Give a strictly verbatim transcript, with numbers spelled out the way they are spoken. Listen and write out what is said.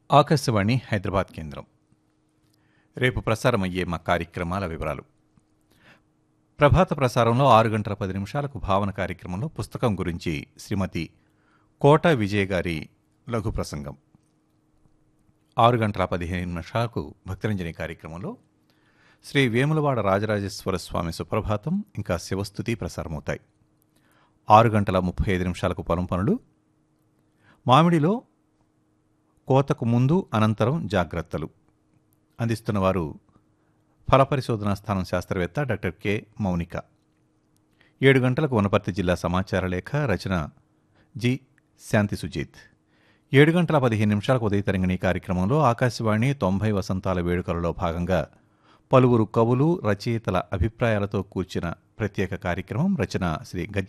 ఆకాశవాణి హైదరాబాద్ కేంద్రం. రేపు ప్రసారమయ్యే మా కార్యక్రమాల వివరాలు. ప్రభాత ప్రసారంలో ఆరు గంటల పది నిమిషాలకు భావన కార్యక్రమంలో పుస్తకం గురించి శ్రీమతి కోట విజయ గారి లఘు ప్రసంగం. ఆరు గంటల పదిహేను నిమిషాలకు భక్తరంజని కార్యక్రమంలో శ్రీ వేములవాడ రాజరాజేశ్వర స్వామి సుప్రభాతం ఇంకా శివస్తుతి ప్రసారమవుతాయి. ఆరు గంటల ముప్పై ఐదు నిమిషాలకు పొలం పనులు, మామిడిలో కోతకు ముందు అనంతరం జాగ్రత్తలు అందిస్తున్నవారు ఫలపరిశోధనా స్థానం శాస్త్రవేత్త డాక్టర్ కె మౌనిక. ఏడు గంటలకు వనపర్తి జిల్లా సమాచార లేఖ, రచన జి శాంతి సుజీత్. ఏడు గంటల పదిహేను నిమిషాలకు ఉదయ తరంగిణి కార్యక్రమంలో ఆకాశవాణి తొంభై వసంతాల వేడుకలలో భాగంగా పలువురు కవులు రచయితల అభిప్రాయాలతో కూర్చిన ప్రత్యేక కార్యక్రమం. రచన శ్రీ గజ్జె